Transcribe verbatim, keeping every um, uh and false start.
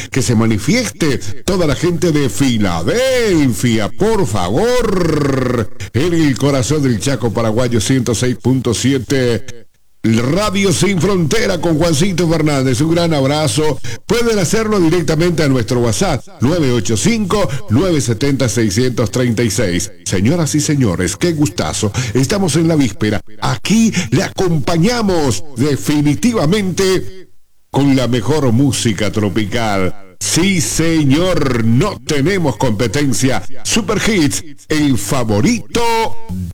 que se manifieste toda la gente de Filadelfia, por favor, en el corazón del Chaco paraguayo, ciento seis punto siete. Radio Sin Frontera con Juancito Fernández, un gran abrazo. Pueden hacerlo directamente a nuestro WhatsApp nueve ocho cinco, nueve siete cero, seis tres seis. Señoras y señores, qué gustazo. Estamos en la víspera. Aquí le acompañamos definitivamente con la mejor música tropical. Sí, señor, no tenemos competencia. Super Hits, el favorito